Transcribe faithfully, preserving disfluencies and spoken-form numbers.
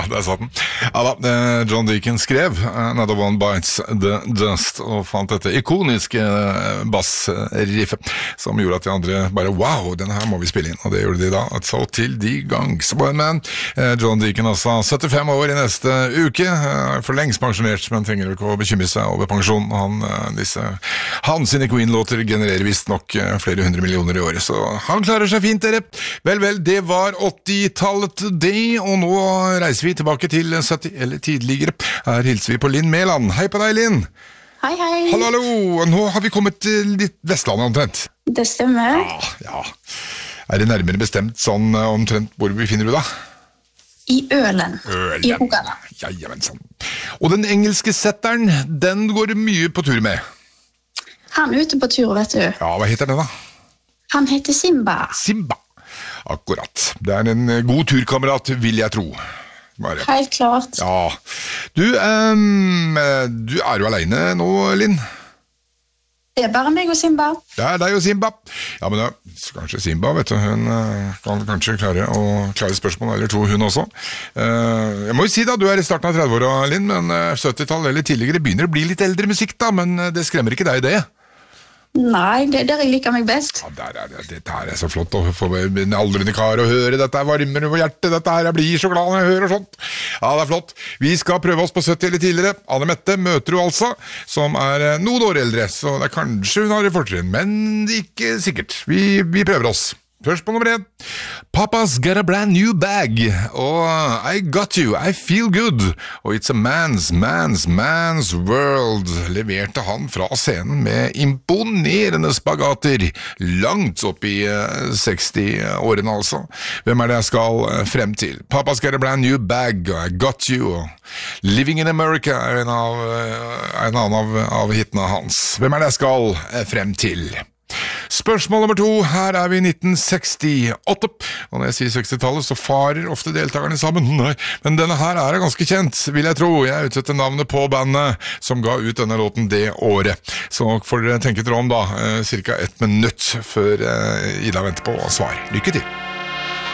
der satt den. Ja da, eh, John Deacon skrev Another One Bites the Dust, og fant dette ikoniske eh, bassriffet, som gjorde at de andre bare, wow, denne her må vi spille inn, og det gjorde de da, så til de gangs. Men eh, John Deacon altså, syttifem år i neste uke, eh, for lengst pensjonert, men trenger ikke å bekymre seg over pensjon. Han, eh, disse, han sine Queen-låter genererer vist nok eh, flere hundre millioner i året, så han klarer seg fint, dere. Vel, vel, det var åttitallet det, og nå reiser vi tilbake til sytti, eller tidligere. Her hilser vi på Linn Mæland. Hei på deg, Linn. Hei, hei. Hallo, hallo. Nå har vi kommet til litt Vestlandet omtrent. Det stemmer. Ja, ja. Er det nærmere bestemt sånn omtrent hvor befinner du da? I Ølen. Ølen. I Rogaland. Ja, ja, men sånn. Og den engelske setteren, den går mye på tur med. Han er ute på tur, vet du. Ja, hva heter den da? Han heter Simba. Simba. Akkurat. Det er en god turkamerat, vil jeg tro. Bare. Helt klart. Ja. Du, um, du er jo alene nå, Linn? Det er bare meg og Simba. Det er deg og Simba. Ja, men ja, kanskje Simba, vet du, hun kan kanskje klare å klare spørsmål eller to, hun også. Uh, jeg må jo si da, du er i starten av tredve-åra, Linn, men syttitallet eller tidligere begynner å bli litt eldre musikk da, men det skremmer ikke deg det? Nei, det er der jeg liker meg best. Ja, der er det. Dette her er så flott å få en aldrende kar å høre. Dette er varmere på hjertet. Dette her, jeg blir så glad når jeg hører sånt. Ja, det er flott. Vi skal prøve oss på sytti eller tidligere. Anne Mette møter du altså, som er noen år eldre, så det er kanskje hun har et fortrinn, men ikke sikkert. Vi, vi prøver oss. Først på nummer en. Papa's got a brand new bag, og I got you, I feel good, og it's a man's, man's, man's world, leverte han fra scenen med imponerende spagater, langt opp i seksti-årene altså. Hvem er det jeg skal frem til? Papa's got a brand new bag, I got you, og Living in America er en, av, en annen av, av hitene hans. Hvem er det jeg skal frem til? Spørsmål nummer to, her er vi i nitten sekstiåtte, og når jeg sier sekstitallet så farer ofte deltakerne sammen. Nei, men denne her er ganske kjent, vil jeg tro. Jeg utsetter navnet på bandet som ga ut denne låten det året. Så får dere tenke dere om da, cirka ett minutt før Ida venter på svar. Lykke til!